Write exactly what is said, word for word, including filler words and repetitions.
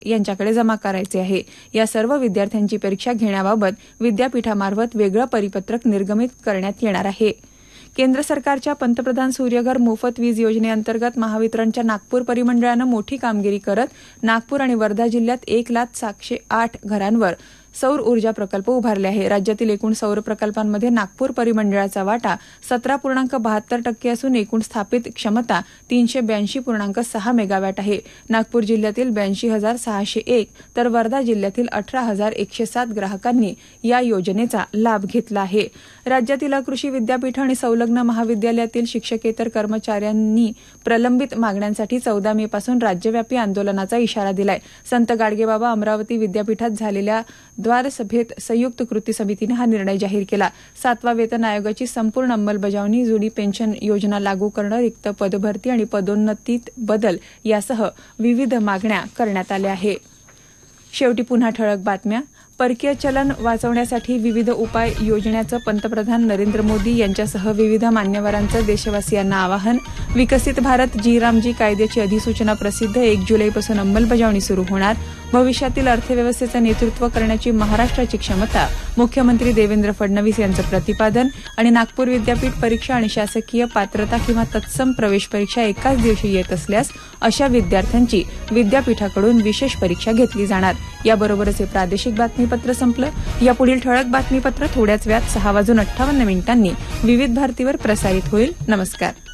यांच्याकडे जमा करायचे आहे। या सर्व विद्यार्थ्यांची परीक्षा घेण्याबाबत विद्यापीठामार्फत वेगळं परिपत्रक निर्गमित करण्यात येणार आहे। केंद्र सरकारच्या पंतप्रधान सूर्यघर मोफत वीज योजनेअंतर्गत महावितरणच्या नागपूर परिमंडळानं मोठी कामगिरी करत नागपूर आणि वर्धा जिल्ह्यात एक लाख सातशे आठ घरांवर सौर ऊर्जा प्रकल्प उभारले आहे। राज्यातील एकूण सौर प्रकल्पांमध्ये नागपूर परिमंडळाचा वाटा सतरा पूर्णांक बहात्तर टक्के असून एकूण स्थापित क्षमता तीनशे ब्याऐंशी पूर्णांक सहा मेगावॅट आहे। नागपूर जिल्ह्यातील ब्याऐंशी हजार सहाशे एक तर वर्धा जिल्ह्यातील अठरा हजार एकशे सात ग्राहकांनी या योजनेचा लाभ घेतला आहे। राज्यातील कृषी विद्यापीठ आणि संलग्न महाविद्यालयातील शिक्षकेतर कर्मचाऱ्यांनी प्रलंबित मागण्यांसाठी चौदा मे पासून राज्यव्यापी आंदोलनाचा इशारा दिलाय। संत गाडगेबाबा अमरावती विद्यापीठात झालेल्या द्वारसभेत संयुक्त कृती समितीने हा निर्णय जाहीर केला। सातवा वेतन आयोगाची संपूर्ण अंमलबजावणी, जुनी पेन्शन योजना लागू करणं, रिक्त पदभरती आणि पदोन्नतीत बदल यासह विविध मागण्या करण्यात आल्या आहे। शेवटी पुन्हा ठळक बातम्या। परकीय चलन वाचवण्यासाठी विविध उपाय योजण्याचं पंतप्रधान नरेंद्र मोदी यांच्यासह विविध मान्यवरांचं देशवासियांना आवाहन। विकसित भारत जी रामजी कायद्याची अधिसूचना प्रसिद्ध, एक जुलैपासून अंमलबजावणी सुरू होणार। भविष्यातील अर्थव्यवस्थेचं नेतृत्व करण्याची महाराष्ट्राची क्षमता, मुख्यमंत्री देवेंद्र फडणवीस यांचं प्रतिपादन। आणि नागपूर विद्यापीठ परीक्षा आणि शासकीय पात्रता किंवा तत्सम प्रवेश परीक्षा एकाच दिवशी येत असल्यास अशा विद्यार्थ्यांची विद्यापीठाकडून विशेष परीक्षा घेतली जाणार। याबरोबरच हे प्रादेशिक बातमीपत्र संपलं। यापुढील ठळक बातमीपत्र थोड्याच वेळात सहा वाजून अठ्ठावन्न मिनिटांनी विविध भारतीवर प्रसारित होईल। नमस्कार।